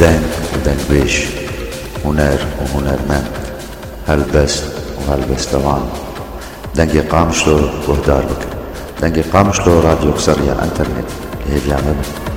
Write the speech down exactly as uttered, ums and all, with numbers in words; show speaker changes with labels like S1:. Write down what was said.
S1: دنگ ودنگ بيش، هنر وهنرمند، هلبست وهلبستوان. دنگ قامشلو وهدار بك، دنگ قامشلو راديو قصرية انترنت اللي هي بيعمل